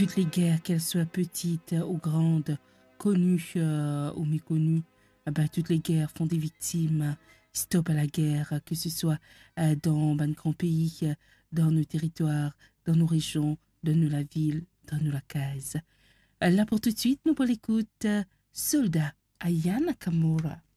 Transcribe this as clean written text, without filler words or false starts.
toutes les guerres, qu'elles soient petites ou grandes, connues ou méconnues, toutes les guerres font des victimes. Stop à la guerre, que ce soit dans un grand pays, dans nos territoires, dans nos régions, dans nos la ville, dans nos la case. Là pour tout de suite, nous pour l'écoute, Soldat Aya Nakamura.